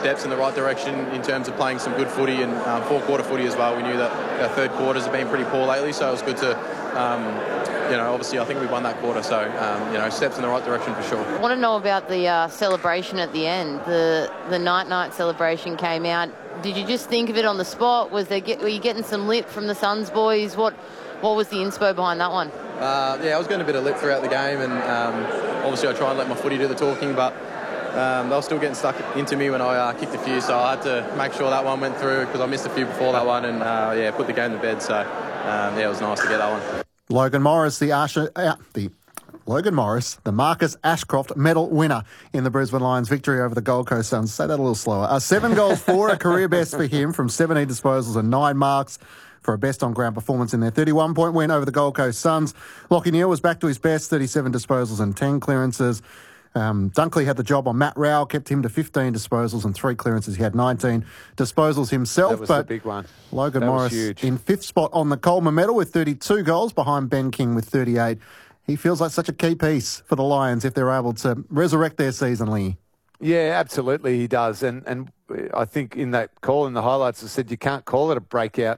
steps in the right direction in terms of playing some good footy and four-quarter footy as well. We knew that our third quarters have been pretty poor lately, so it was good to, obviously I think we won that quarter, so, steps in the right direction for sure. I want to know about the celebration at the end. The night celebration came out. Did you just think of it on the spot? Were you getting some lip from the Suns boys? What was the inspo behind that one? I was getting a bit of lip throughout the game, and obviously I try and let my footy do the talking, but they were still getting stuck into me when I kicked a few, so I had to make sure that one went through because I missed a few before that one, and put the game to bed. So it was nice to get that one. Logan Morris, the Marcus Ashcroft medal winner in the Brisbane Lions' victory over the Gold Coast Suns. Say that a little slower. 7 goals for a career best for him from 17 disposals and 9 marks for a best on-ground performance in their 31-point win over the Gold Coast Suns. Lachie Neale was back to his best, 37 disposals and 10 clearances. Dunkley had the job on Matt Rowell, kept him to 15 disposals and 3 clearances. He had 19 disposals himself. That was the big one. Logan Morris in 5th spot on the Coleman medal with 32 goals behind Ben King with 38. He feels like such a key piece for the Lions if they're able to resurrect their season, Lee. Yeah, absolutely he does. And I think in that call in the highlights I said you can't call it a breakout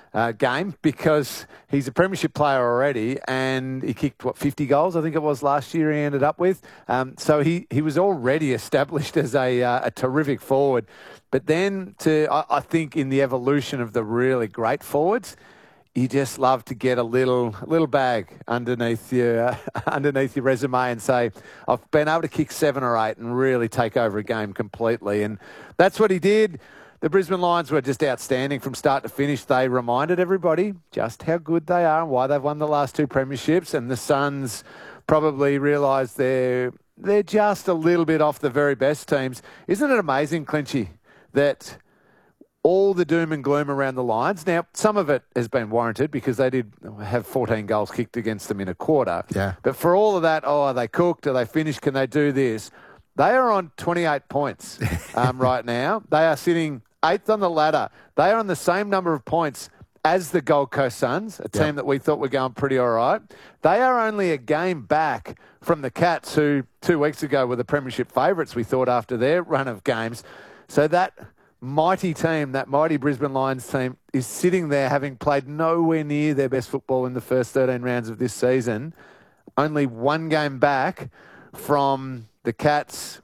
game because he's a premiership player already and he kicked, 50 goals I think it was last year he ended up with. So he was already established as a terrific forward. But then I think in the evolution of the really great forwards, you just love to get a little bag underneath your resume and say, I've been able to kick 7 or 8 and really take over a game completely. And that's what he did. The Brisbane Lions were just outstanding from start to finish. They reminded everybody just how good they are and why they've won the last 2 premierships. And the Suns probably realised they're just a little bit off the very best teams. Isn't it amazing, Clinchy, that all the doom and gloom around the Lions. Now, some of it has been warranted because they did have 14 goals kicked against them in a quarter. Yeah. But for all of that, are they cooked? Are they finished? Can they do this? They are on 28 points right now. They are sitting 8th on the ladder. They are on the same number of points as the Gold Coast Suns, a team that we thought were going pretty all right. They are only a game back from the Cats, who 2 weeks ago were the premiership favourites, we thought, after their run of games. So that mighty team, that mighty Brisbane Lions team, is sitting there having played nowhere near their best football in the first 13 rounds of this season. Only 1 game back from the Cats,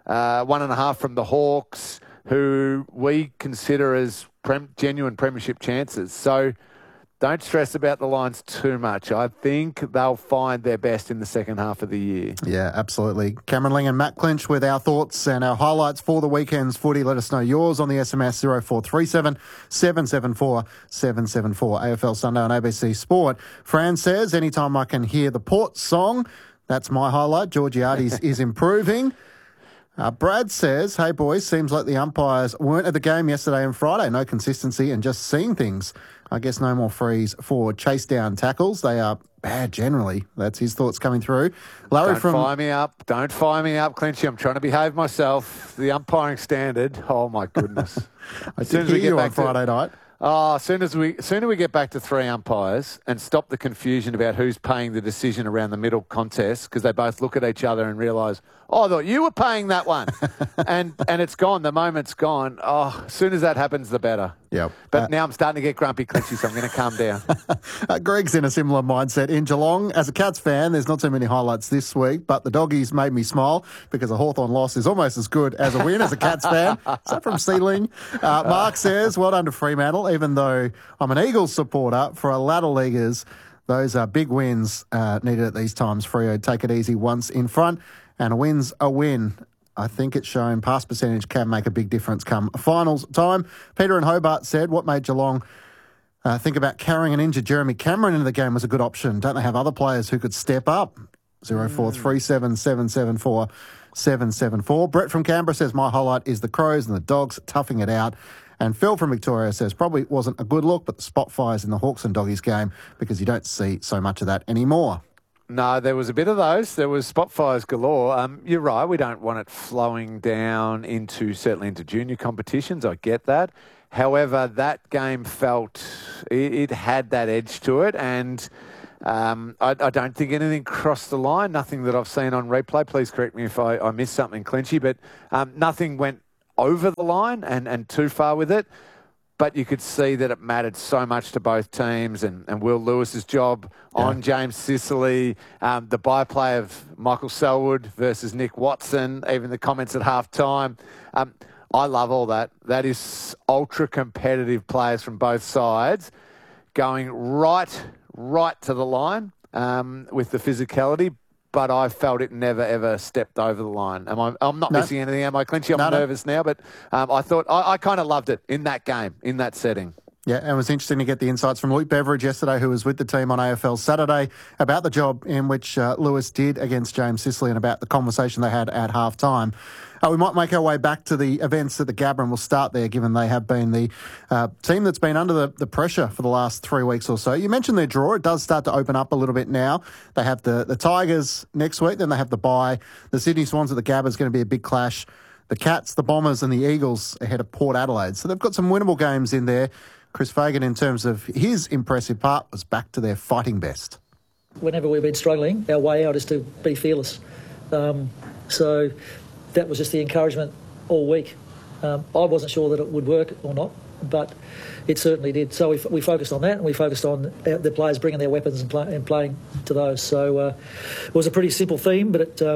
1.5 from the Hawks, who we consider as genuine premiership chances. So don't stress about the Lions too much. I think they'll find their best in the second half of the year. Yeah, absolutely. Cameron Ling and Matt Clinch with our thoughts and our highlights for the weekend's footy. Let us know yours on the SMS 0437 774 774. AFL Sunday on ABC Sport. Fran says, anytime I can hear the Port song, that's my highlight. Georgiades is improving. Brad says, hey boys, seems like the umpires weren't at the game yesterday and Friday. No consistency and just seeing things. I guess no more frees for chase down tackles. They are bad generally. That's his thoughts coming through. Larry Don't fire me up. Don't fire me up, Clinchy. I'm trying to behave myself. The umpiring standard. Oh my goodness. I did hear you on Friday night. Sooner we get back to 3 umpires and stop the confusion about who's paying the decision around the middle contest, because they both look at each other and realise, I thought you were paying that one. and it's gone. The moment's gone. As soon as that happens, the better. Yep. But now I'm starting to get grumpy, Clinchy, so I'm going to calm down. Greg's in a similar mindset. In Geelong, as a Cats fan, there's not too many highlights this week, but the doggies made me smile because a Hawthorn loss is almost as good as a win as a Cats fan. Is that from Sealing? Mark says, well done to Fremantle, even though I'm an Eagles supporter. For a ladder leaguers, those are big wins needed at these times. Freo, take it easy once in front, and a win's a win. I think it's shown pass percentage can make a big difference come finals time. Peter in Hobart said, what made Geelong think about carrying an injured Jeremy Cameron into the game was a good option. Don't they have other players who could step up? 0437 774 774. Brett from Canberra says, my highlight is the Crows and the Dogs toughing it out. And Phil from Victoria says, probably wasn't a good look, but the spot fires in the Hawks and Doggies game because you don't see so much of that anymore. No, there was a bit of those. There was spot fires galore. You're right. We don't want it flowing down certainly into junior competitions. I get that. However, that game it had that edge to it. And I don't think anything crossed the line. Nothing that I've seen on replay. Please correct me if I missed something, Clinchy. But nothing went over the line and too far with it. But you could see that it mattered so much to both teams, and Will Lewis's job on James Sicily, the byplay of Michael Selwood versus Nick Watson, even the comments at half-time. I love all that. That is ultra-competitive players from both sides going right to the line with the physicality, but I felt it never, ever stepped over the line. I'm not missing anything, am I, Clinchy? I'm nervous now, but I thought I kind of loved it in that game, in that setting. Yeah, and it was interesting to get the insights from Luke Beveridge yesterday, who was with the team on AFL Saturday, about the job in which Lewis did against James Sicily and about the conversation they had at half-time. We might make our way back to the events at the Gabba, and we'll start there, given they have been the team that's been under the pressure for the last 3 weeks or so. You mentioned their draw. It does start to open up a little bit now. They have the Tigers next week, then they have the bye. The Sydney Swans at the Gabba is going to be a big clash. The Cats, the Bombers and the Eagles ahead of Port Adelaide. So they've got some winnable games in there. Chris Fagan, in terms of his impressive part, was back to their fighting best. Whenever we've been struggling, our way out is to be fearless. So that was just the encouragement all week. I wasn't sure that it would work or not, but it certainly did. So we focused on that, and we focused on the players bringing their weapons and playing to those. So it was a pretty simple theme, but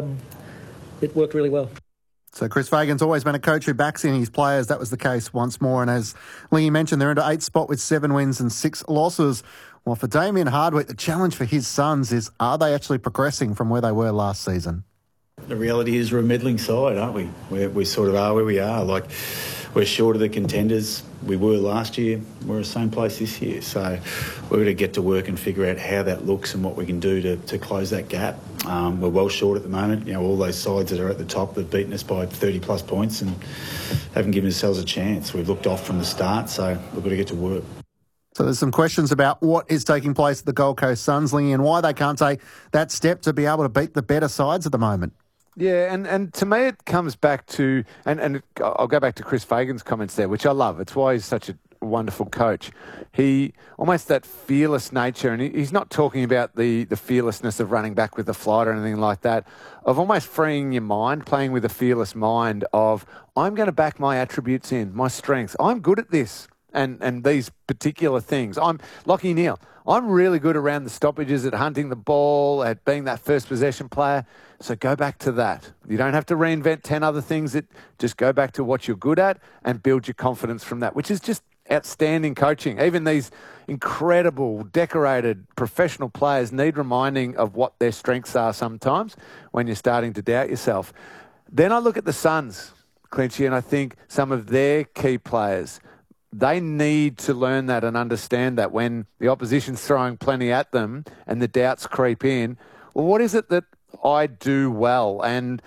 it worked really well. So Chris Fagan's always been a coach who backs in his players. That was the case once more. And as Lee mentioned, they're into 8th spot with 7 wins and 6 losses. Well, for Damien Hardwick, the challenge for his Suns is, are they actually progressing from where they were last season? The reality is we're a middling side, aren't we? We sort of are where we are. Like, we're short of the contenders we were last year. We're the same place this year. So we're going to get to work and figure out how that looks and what we can do to close that gap. We're well short at the moment. You know, all those sides that are at the top have beaten us by 30-plus points and haven't given ourselves a chance. We've looked off from the start, so we've got to get to work. So there's some questions about what is taking place at the Gold Coast Suns, Lingy, and why they can't take that step to be able to beat the better sides at the moment. Yeah, and to me it comes back to, and I'll go back to Chris Fagan's comments there, which I love. It's why he's such a wonderful coach. He almost that fearless nature, and he's not talking about the fearlessness of running back with the flight or anything like that, of almost freeing your mind, playing with a fearless mind of, I'm going to back my attributes in, my strengths. I'm good at this and these particular things. I'm Lachie Neale. I'm really good around the stoppages, at hunting the ball, at being that first possession player. So go back to that. You don't have to reinvent 10 other things. Just go back to what you're good at and build your confidence from that, which is just outstanding coaching. Even these incredible, decorated, professional players need reminding of what their strengths are sometimes when you're starting to doubt yourself. Then I look at the Suns, Clinchy, and I think some of their key players, they need to learn that and understand that when the opposition's throwing plenty at them and the doubts creep in, well, what is it that I do well? And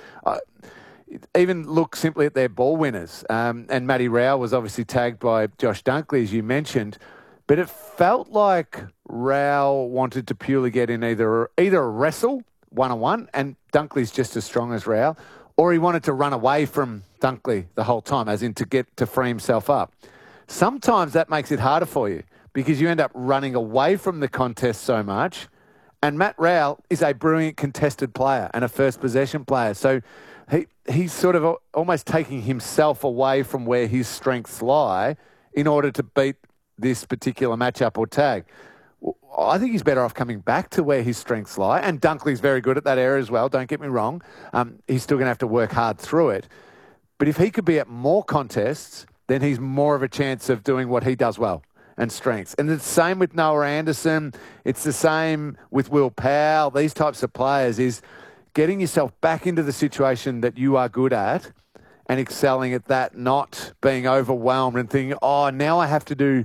even look simply at their ball winners. And Matty Rowell was obviously tagged by Josh Dunkley, as you mentioned, but it felt like Rowell wanted to purely get in either a wrestle, one-on-one, and Dunkley's just as strong as Rowell, or he wanted to run away from Dunkley the whole time, as in to get to free himself up. Sometimes that makes it harder for you because you end up running away from the contest so much. And Matt Rowell is a brilliant contested player and a first possession player. So he's sort of almost taking himself away from where his strengths lie in order to beat this particular matchup or tag. I think he's better off coming back to where his strengths lie. And Dunkley's very good at that area as well, don't get me wrong. He's still going to have to work hard through it. But if he could be at more contests, then he's more of a chance of doing what he does well and strengths. And it's the same with Noah Anderson. It's the same with Will Powell. These types of players is getting yourself back into the situation that you are good at and excelling at that, not being overwhelmed and thinking, oh, now I have to do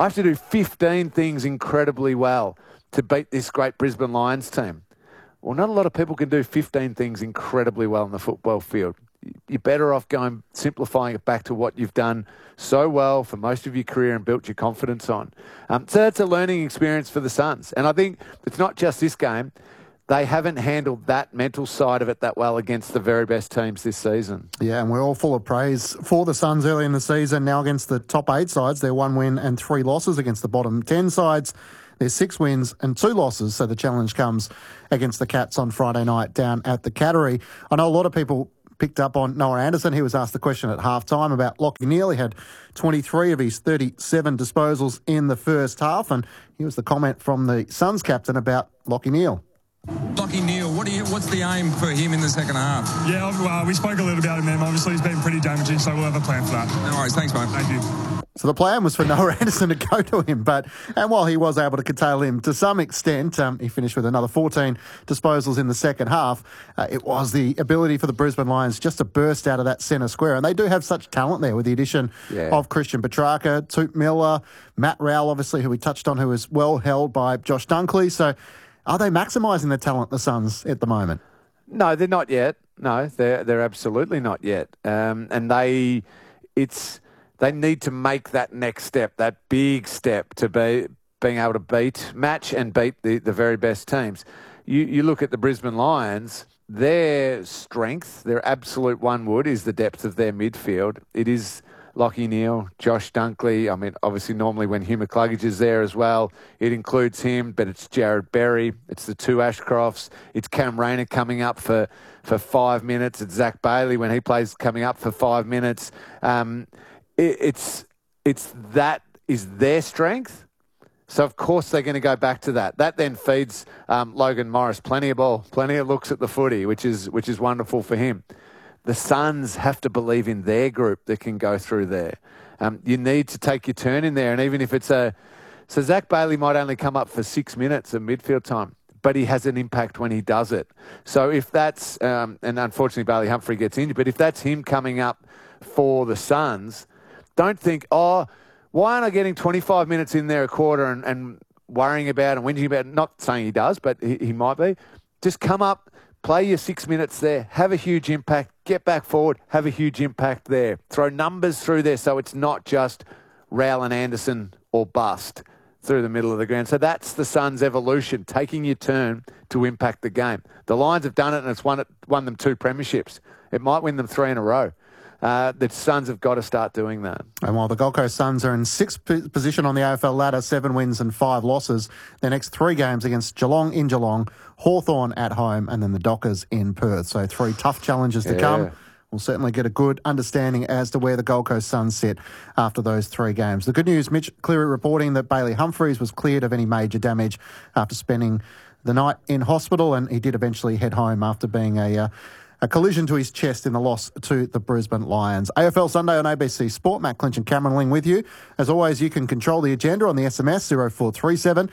15 things incredibly well to beat this great Brisbane Lions team. Well, not a lot of people can do 15 things incredibly well in the football field. You're better off simplifying it back to what you've done so well for most of your career and built your confidence on. So that's a learning experience for the Suns. And I think it's not just this game. They haven't handled that mental side of it that well against the very best teams this season. Yeah, and we're all full of praise for the Suns early in the season. Now against the top 8 sides, they're 1 win and 3 losses. Against the bottom 10 sides, there's 6 wins and 2 losses. So the challenge comes against the Cats on Friday night down at the Cattery. I know a lot of people picked up on Noah Anderson. He was asked the question at halftime about Lachie Neale. He had 23 of his 37 disposals in the first half, and here's the comment from the Suns captain about Lachie Neale. Lachie Neale, what's the aim for him in the second half? Yeah, well, we spoke a little about him, man. Obviously, he's been pretty damaging, so we'll have a plan for that. No worries. Thanks, mate. Thank you. So the plan was for Noah Anderson to go to him, and while he was able to curtail him to some extent, he finished with another 14 disposals in the second half. It was the ability for the Brisbane Lions just to burst out of that centre square, and they do have such talent there with the addition of Christian Petrarca, Toot Miller, Matt Rowell, obviously, who we touched on, who was well held by Josh Dunkley. So are they maximising the talent, the Suns, at the moment? No, they're not yet. No, they're absolutely not yet. And they need to make that next step, that big step to being able to match and beat the very best teams. You look at the Brisbane Lions, their strength, their absolute one wood is the depth of their midfield. It is Lachie Neale, Josh Dunkley. I mean, obviously, normally when Hugh McCluggage is there as well, it includes him, but it's Jared Berry, it's the two Ashcrofts, it's Cam Rayner coming up for 5 minutes, it's Zach Bailey when he plays coming up for 5 minutes. It's that is their strength. So, of course, they're going to go back to that. That then feeds Logan Morris plenty of ball, plenty of looks at the footy, which is wonderful for him. The Suns have to believe in their group that can go through there. You need to take your turn in there. And even if it's so Zach Bailey might only come up for 6 minutes of midfield time, but he has an impact when he does it. So if that's, and unfortunately Bailey Humphrey gets injured, but if that's him coming up for the Suns, don't think, why aren't I getting 25 minutes in there a quarter and worrying about and whinging about, not saying he does, but he might be. Just come up, play your 6 minutes there, have a huge impact, get back forward, have a huge impact there. Throw numbers through there so it's not just Rowell and Anderson or bust through the middle of the ground. So that's the Suns' evolution, taking your turn to impact the game. The Lions have done it and it's won them 2 premierships. It might win them 3 in a row. The Suns have got to start doing that. And while the Gold Coast Suns are in 6th position on the AFL ladder, 7 wins and 5 losses, their next 3 games against Geelong in Geelong, Hawthorn at home, and then the Dockers in Perth. So 3 tough challenges to come. We'll certainly get a good understanding as to where the Gold Coast Suns sit after those 3 games. The good news, Mitch Cleary reporting that Bailey Humphries was cleared of any major damage after spending the night in hospital, and he did eventually head home after being a collision to his chest in the loss to the Brisbane Lions. AFL Sunday on ABC Sport. Matt Clinch and Cameron Ling with you. As always, you can control the agenda on the SMS 0437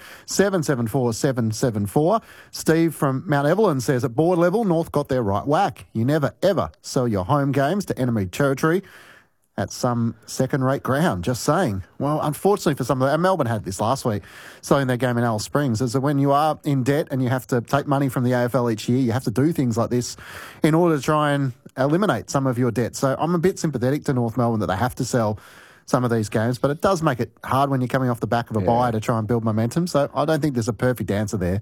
774 774. Steve from Mount Evelyn says, at board level, North got their right whack. You never, ever sell your home games to enemy territory at some second-rate ground. Just saying. Well, unfortunately for some of them, and Melbourne had this last week, selling their game in Alice Springs, is that when you are in debt and you have to take money from the AFL each year, you have to do things like this in order to try and eliminate some of your debt. So I'm a bit sympathetic to North Melbourne that they have to sell some of these games, but it does make it hard when you're coming off the back of a bye to try and build momentum. So I don't think there's a perfect answer there.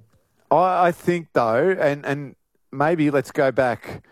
I think, though, and maybe let's go back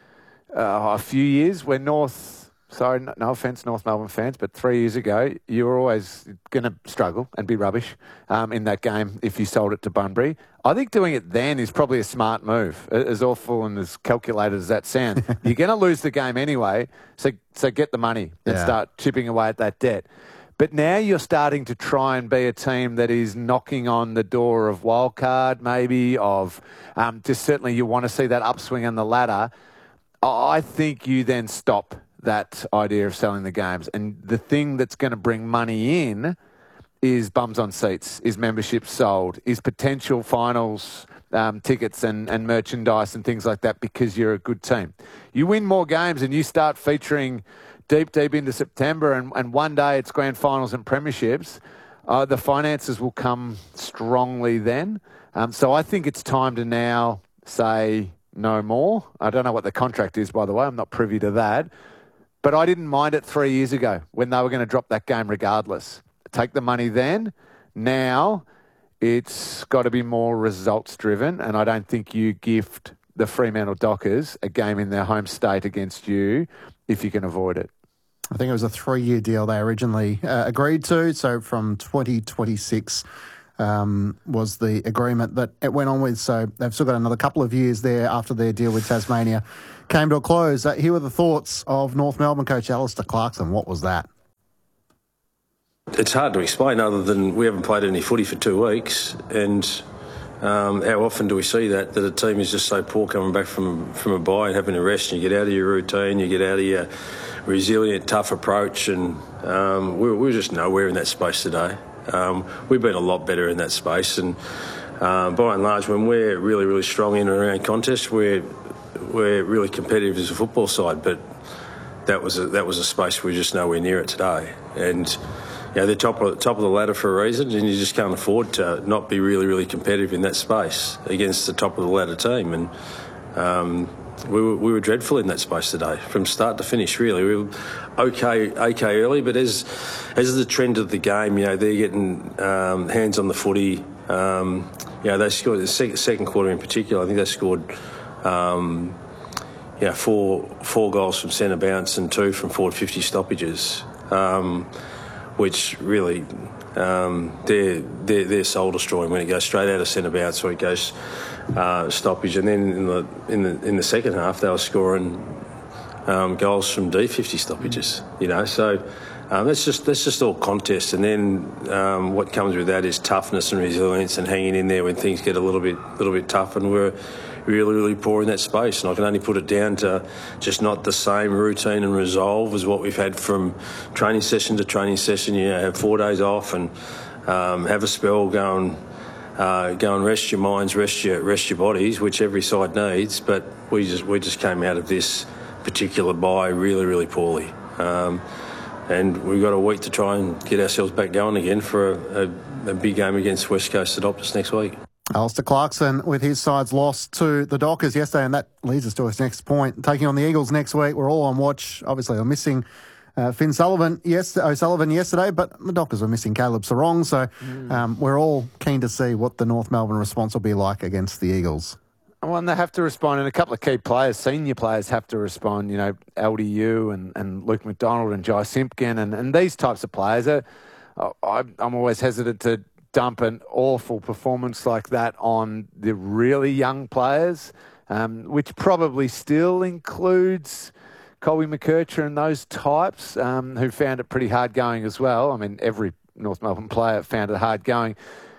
a few years when North... Sorry, no offence, North Melbourne fans, but 3 years ago, you were always going to struggle and be rubbish in that game if you sold it to Bunbury. I think doing it then is probably a smart move, as awful and as calculated as that sounds. You're going to lose the game anyway, so get the money and start chipping away at that debt. But now you're starting to try and be a team that is knocking on the door of wildcard, maybe, of just certainly you want to see that upswing on the ladder. I think you then stop that idea of selling the games. And the thing that's going to bring money in is bums on seats, is membership sold, is potential finals tickets and merchandise and things like that because you're a good team. You win more games and you start featuring deep into September and one day it's grand finals and premierships, the finances will come strongly then. So I think it's time to now say no more. I don't know what the contract is, by the way. I'm not privy to that. But I didn't mind it 3 years ago when they were going to drop that game regardless. Take the money then. Now it's got to be more results driven, and I don't think you gift the Fremantle Dockers a game in their home state against you if you can avoid it. I think it was a 3-year deal they originally agreed to, so from 2026 was the agreement that it went on with. So they've still got another couple of years there after their deal with Tasmania came to a close. Here were the thoughts of North Melbourne coach Alistair Clarkson. What was that? It's hard to explain other than we haven't played any footy for 2 weeks, and how often do we see that a team is just so poor coming back from a bye and having a rest, and you get out of your routine, you get out of your resilient, tough approach, and we're just nowhere in that space today. We've been a lot better in that space, and by and large, when we're really, really strong in and around contests, we're really competitive as a football side, but that was a space we're just nowhere near it today. And they're top of the ladder for a reason, and you just can't afford to not be really, really competitive in that space against the top of the ladder team. And we were dreadful in that space today, from start to finish. Really, we were okay early, but as the trend of the game, they're getting hands on the footy. They scored the second quarter in particular. I think they scored four goals from centre bounce and 2 from forward 50 stoppages. Which really they're soul destroying when it goes straight out of centre bounce or it goes stoppage, and then in the second half they were scoring goals from D50 stoppages. So that's just all contest, and then what comes with that is toughness and resilience and hanging in there when things get a little bit tough, and we're really, really poor in that space. And I can only put it down to just not the same routine and resolve as what we've had from training session to training session. Have 4 days off and have a spell, go and rest your minds, rest your bodies, which every side needs. But we just came out of this particular bye really, really poorly. And we've got a week to try and get ourselves back going again for a big game against West Coast Adopters next week. Alistair Clarkson with his side's loss to the Dockers yesterday, and that leads us to his next point. Taking on the Eagles next week. We're all on watch. Obviously, we're missing Finn O'Sullivan yesterday, but the Dockers were missing Caleb Sarong, so we're all keen to see what the North Melbourne response will be like against the Eagles. Well, and they have to respond, and a couple of key players, senior players, have to respond. LDU and Luke McDonald and Jai Simpkin and these types of players. I'm always hesitant to dump an awful performance like that on the really young players, which probably still includes Colby McKercher and those types who found it pretty hard going as well. I mean, every North Melbourne player found it hard going.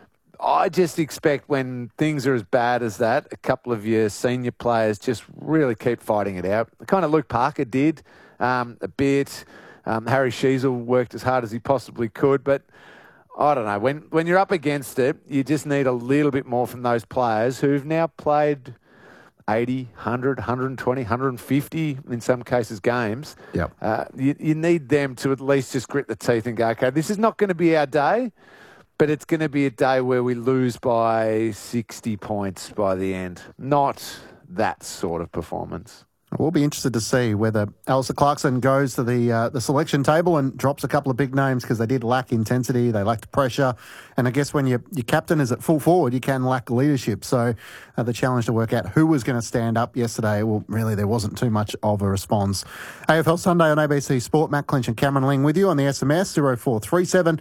I just expect when things are as bad as that, a couple of your senior players just really keep fighting it out. Kind of Luke Parker did a bit. Harry Sheasel worked as hard as he possibly could, but I don't know. When you're up against it, you just need a little bit more from those players who've now played 80, 100, 120, 150, in some cases, games. Yep. You need them to at least just grit the teeth and go, okay, this is not going to be our day, but it's going to be a day where we lose by 60 points by the end. Not that sort of performance. We'll be interested to see whether Alistair Clarkson goes to the selection table and drops a couple of big names, because they did lack intensity, they lacked pressure, and I guess when your captain is at full forward, you can lack leadership. So the challenge to work out who was going to stand up yesterday, well, really there wasn't too much of a response. AFL Sunday on ABC Sport. Matt Clinch and Cameron Ling with you on the SMS 0437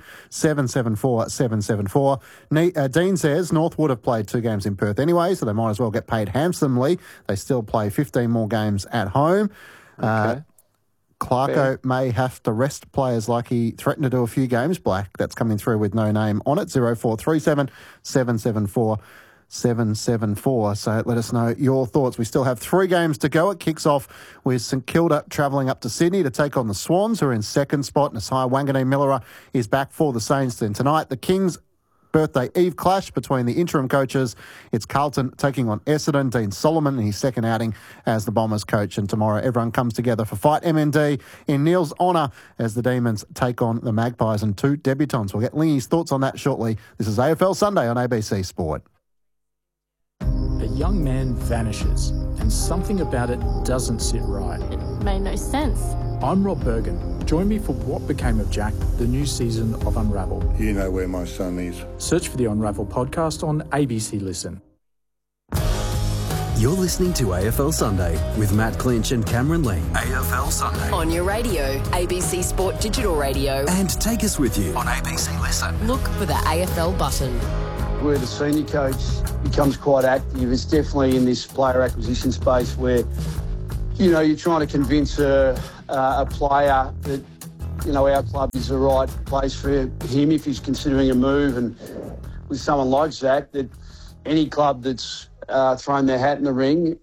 774 774. Dean says North would have played 2 games in Perth anyway, so they might as well get paid handsomely. They still play 15 more games at home. Okay. Clarko may have to rest players like he threatened to do a few games. Black, that's coming through with no name on it. 0437 774 774. So let us know your thoughts. We still have 3 games to go. It kicks off with St Kilda travelling up to Sydney to take on the Swans, who are in second spot. Nasai Wanganeen-Millera is back for the Saints. Then tonight, the Kings birthday eve clash between the interim coaches. It's Carlton taking on Essendon. Dean Solomon in his second outing as the Bombers coach. And tomorrow everyone comes together for Fight MND in Neil's honour as the Demons take on the Magpies and 2 debutants. We'll get Lingy's thoughts on that shortly. This is AFL Sunday on ABC Sport. A young man vanishes and something about it doesn't sit right. It made no sense. I'm Rob Bergen. Join me for What Became of Jack, the new season of Unravel. You know where my son is. Search for the Unravel podcast on ABC Listen. You're listening to AFL Sunday with Matt Clinch and Cameron Ling. AFL Sunday. On your radio, ABC Sport Digital Radio. And take us with you on ABC Listen. Look for the AFL button. Where the senior coach becomes quite active, it's definitely in this player acquisition space where, you're trying to convince a player that, our club is the right place for him if he's considering a move. And with someone like Zach, that any club that's thrown their hat in the ring,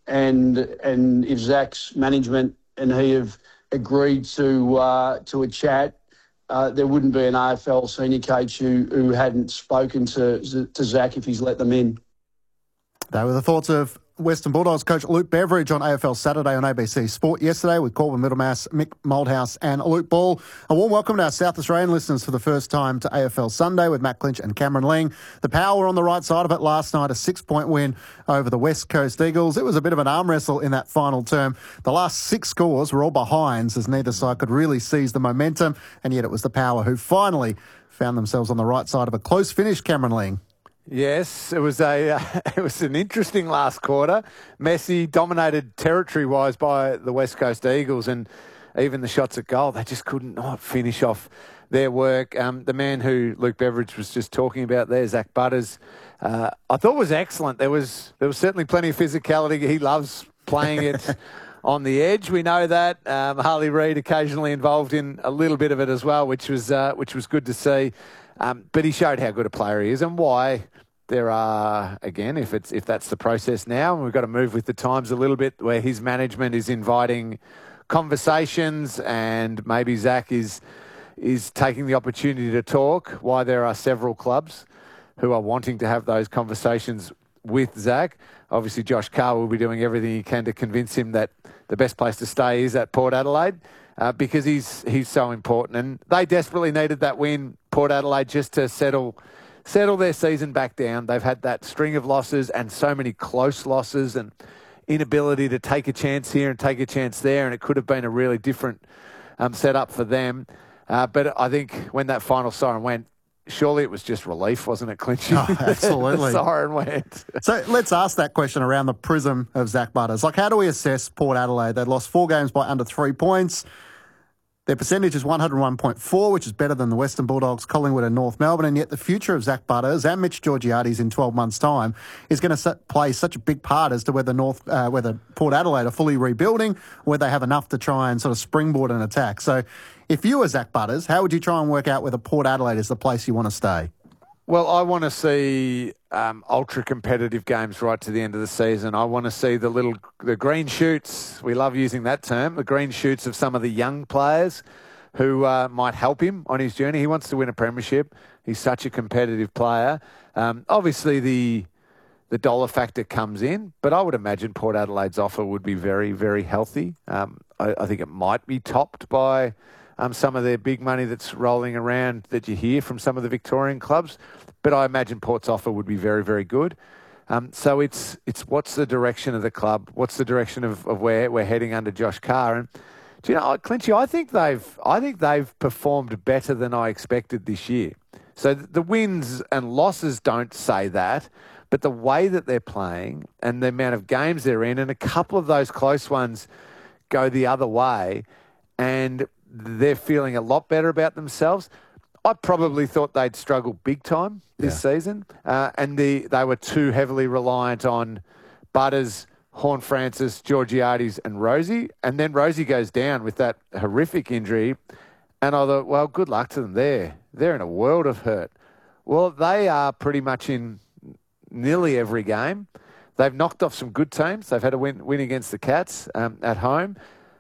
and if Zach's management and he have agreed to a chat, there wouldn't be an AFL senior coach who hadn't spoken to Zach if he's let them in. They were the thoughts of Western Bulldogs coach Luke Beveridge on AFL Saturday on ABC Sport yesterday with Corbin Middlemass, Mick Moldhouse and Luke Ball. A warm welcome to our South Australian listeners for the first time to AFL Sunday with Matt Clinch and Cameron Ling. The Power were on the right side of it last night, a 6-point win over the West Coast Eagles. It was a bit of an arm wrestle in that final term. The last 6 scores were all behinds as neither side could really seize the momentum, and yet it was the Power who finally found themselves on the right side of a close finish, Cameron Ling. Yes, it was an interesting last quarter. Messy, dominated territory-wise by the West Coast Eagles, and even the shots at goal, they just could not finish off their work. The man who Luke Beveridge was just talking about there, Zach Butters, I thought was excellent. There was certainly plenty of physicality. He loves playing it on the edge. We know that. Harley Reid occasionally involved in a little bit of it as well, which was good to see. But he showed how good a player he is and why there are, again, if that's the process now, and we've got to move with the times a little bit, where his management is inviting conversations and maybe Zach is taking the opportunity to talk, why there are several clubs who are wanting to have those conversations with Zach. Obviously, Josh Carr will be doing everything he can to convince him that the best place to stay is at Port Adelaide. Because he's so important. And they desperately needed that win, Port Adelaide, just to settle their season back down. They've had that string of losses and so many close losses and inability to take a chance here and take a chance there, and it could have been a really different setup for them. But I think when that final siren went, surely it was just relief, wasn't it, Clinchy? Oh, absolutely. The siren went. So let's ask that question around the prism of Zach Butters. Like, how do we assess Port Adelaide? They lost 4 games by under 3 points. Their percentage is 101.4, which is better than the Western Bulldogs, Collingwood and North Melbourne, and yet the future of Zach Butters and Mitch Georgiades in 12 months' time is going to play such a big part as to whether Port Adelaide are fully rebuilding or whether they have enough to try and sort of springboard an attack. So if you were Zach Butters, how would you try and work out whether Port Adelaide is the place you want to stay? Well, I want to see ultra-competitive games right to the end of the season. I want to see the green shoots. We love using that term, the green shoots of some of the young players who might help him on his journey. He wants to win a premiership. He's such a competitive player. Obviously, the dollar factor comes in, but I would imagine Port Adelaide's offer would be very, very healthy. I think it might be topped by some of their big money that's rolling around that you hear from some of the Victorian clubs. But I imagine Port's offer would be very, very good. So it's what's the direction of the club? What's the direction of where we're heading under Josh Carr? And do you know, Clinchy, I think they've performed better than I expected this year. So the wins and losses don't say that, but the way that they're playing and the amount of games they're in, and a couple of those close ones go the other way, and they're feeling a lot better about themselves. I probably thought they'd struggle big time this season, and they were too heavily reliant on Butters, Horne-Francis, Georgiades and Rosie, and then Rosie goes down with that horrific injury, and I thought, well, good luck to them there. They're in a world of hurt. Well, they are pretty much in nearly every game. They've knocked off some good teams. They've had a win against the Cats at home.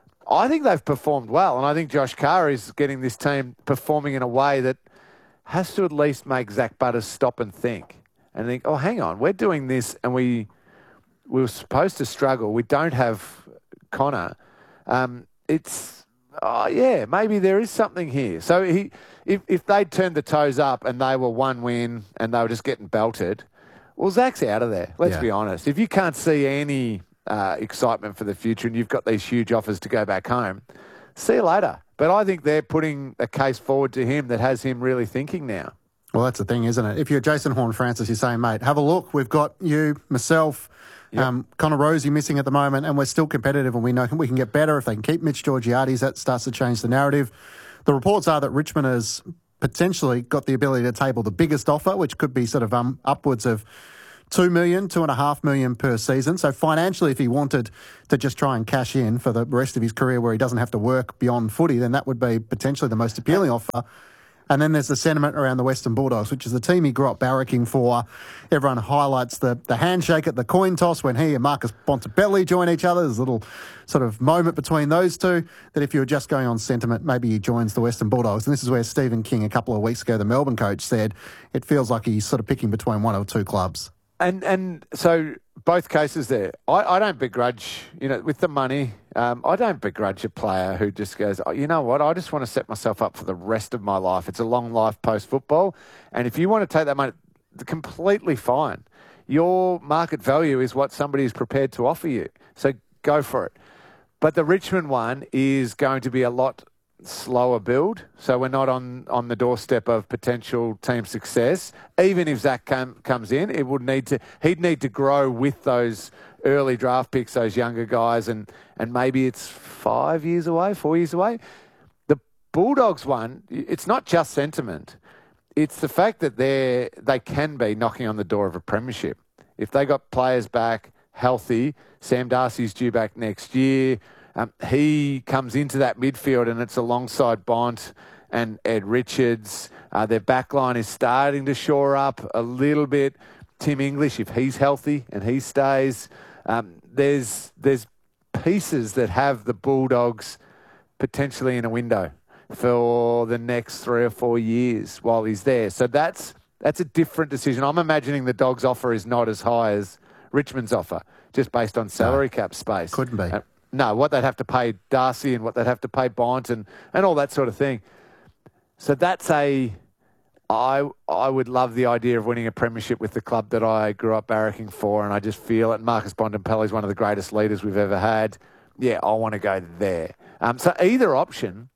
I think they've performed well, and I think Josh Carr is getting this team performing in a way that has to at least make Zach Butters stop and think. Oh, hang on, we're doing this, and we were supposed to struggle. We don't have Connor. Maybe there is something here. So if they'd turned the toes up and they were 1 win and they were just getting belted, well, Zach's out of there. Let's be honest. If you can't see any excitement for the future and you've got these huge offers to go back home, see you later. But I think they're putting a case forward to him that has him really thinking now. Well, that's the thing, isn't it? If you're Jason Horne-Francis, you're saying, mate, have a look. We've got you, myself, Connor Rosie missing at the moment, and we're still competitive, and we know we can get better if they can keep Mitch Georgiades. That starts to change the narrative. The reports are that Richmond has potentially got the ability to table the biggest offer, which could be sort of upwards of $2 million, $2.5 million per season. So financially, if he wanted to just try and cash in for the rest of his career where he doesn't have to work beyond footy, then that would be potentially the most appealing offer. And then there's the sentiment around the Western Bulldogs, which is the team he grew up barracking for. Everyone highlights the handshake at the coin toss when he and Marcus Bontempelli join each other. There's a little sort of moment between those two that if you were just going on sentiment, maybe he joins the Western Bulldogs. And this is where Stephen King, a couple of weeks ago, the Melbourne coach, said it feels like he's sort of picking between one or two clubs. And so both cases there, I don't begrudge, with the money, I don't begrudge a player who just goes, oh, you know what, I just want to set myself up for the rest of my life. It's a long life post-football. And if you want to take that money, completely fine. Your market value is what somebody is prepared to offer you. So go for it. But the Richmond one is going to be a lot slower build, so we're not on the doorstep of potential team success. Even if Zach comes in, he'd need to grow with those early draft picks, those younger guys, and maybe it's 4 years away. The Bulldogs one, it's not just sentiment. It's the fact that they can be knocking on the door of a premiership. If they got players back healthy, Sam Darcy's due back next year. He comes into that midfield and it's alongside Bont and Ed Richards. Their backline is starting to shore up a little bit. Tim English, if he's healthy and he stays, there's pieces that have the Bulldogs potentially in a window for the next 3 or 4 years while he's there. So that's a different decision. I'm imagining the Dogs' offer is not as high as Richmond's offer, just based on salary cap space. Couldn't be. No, what they'd have to pay Darcy and what they'd have to pay Bont and all that sort of thing. So that's I would love the idea of winning a premiership with the club that I grew up barracking for, and I just feel it. Marcus Bontempelli is one of the greatest leaders we've ever had. Yeah, I want to go there. So either option,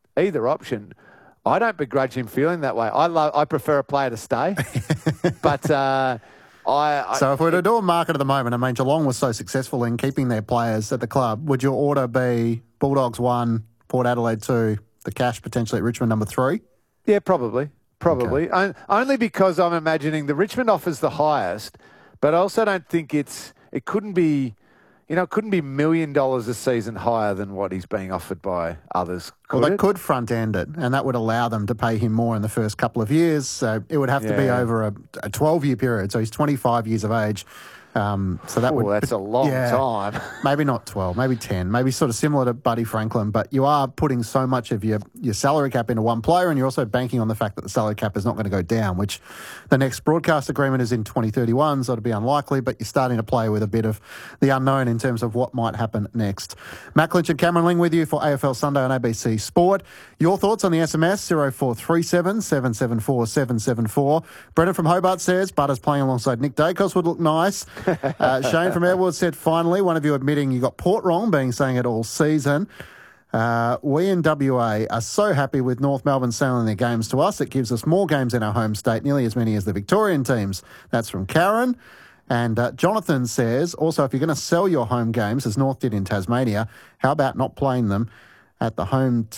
I don't begrudge him feeling that way. I prefer a player to stay, but So if we were to do a market at the moment, I mean, Geelong was so successful in keeping their players at the club, would your order be Bulldogs 1, Port Adelaide 2, the cash potentially at Richmond number 3? Yeah, probably. Okay. Only because I'm imagining the Richmond offer's the highest, but I also don't think it couldn't be $1 million a season higher than what he's being offered by others. They could front end it, and that would allow them to pay him more in the first couple of years. So it would have to be over a 12-year period. So he's 25 years of age. So that's a long time. Maybe not 12, maybe 10, maybe sort of similar to Buddy Franklin, but you are putting so much of your salary cap into one player, and you're also banking on the fact that the salary cap is not going to go down, which the next broadcast agreement is in 2031, so it'll be unlikely, but you're starting to play with a bit of the unknown in terms of what might happen next. Matt Clinch and Cameron Ling with you for AFL Sunday on ABC Sport. Your thoughts on the SMS, 0437 774 774. Brendan from Hobart says, Butters playing alongside Nick Dacos would look nice. Shane from Edwards said, finally, one of you admitting you got Port wrong, being saying it all season. We in WA are so happy with North Melbourne selling their games to us. It gives us more games in our home state, nearly as many as the Victorian teams. That's from Karen. And Jonathan says, also, if you're going to sell your home games, as North did in Tasmania, how about not playing them at the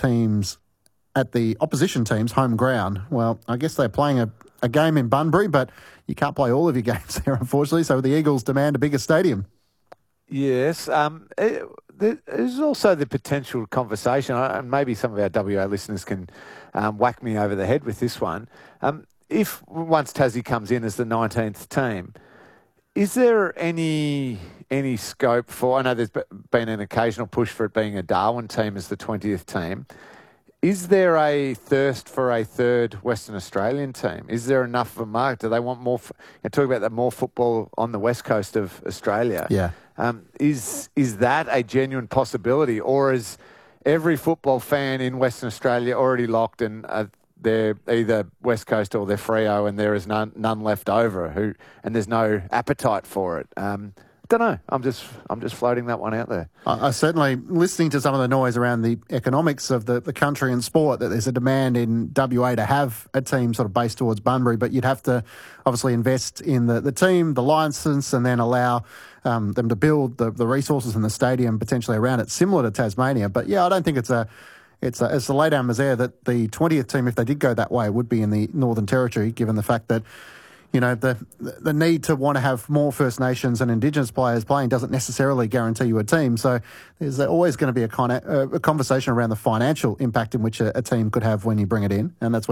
opposition team's home ground? Well, I guess they're playing a game in Bunbury, but you can't play all of your games there, unfortunately, so the Eagles demand a bigger stadium. Yes. There's also the potential conversation, and maybe some of our WA listeners can whack me over the head with this one. If once Tassie comes in as the 19th team, is there any scope for, I know there's been an occasional push for it being a Darwin team as the 20th team, is there a thirst for a third Western Australian team? Is there enough of a market? Do they want more? Talk about that, more football on the west coast of Australia. Yeah. Is that a genuine possibility, or is every football fan in Western Australia already locked and they're either West Coast or they're Freo and there is none left over and there's no appetite for it? Don't know. I'm just floating that one out there. I certainly, listening to some of the noise around the economics of the country and sport, that there's a demand in WA to have a team sort of based towards Bunbury, but you'd have to obviously invest in the team, the licence, and then allow them to build the resources in the stadium potentially around it, similar to Tasmania. But yeah, I don't think it's a lay-down misère that the 20th team, if they did go that way, would be in the Northern Territory, given the fact that, you know, the need to want to have more First Nations and Indigenous players playing doesn't necessarily guarantee you a team. So there's always going to be a conversation around the financial impact in which a team could have when you bring it in, and that's what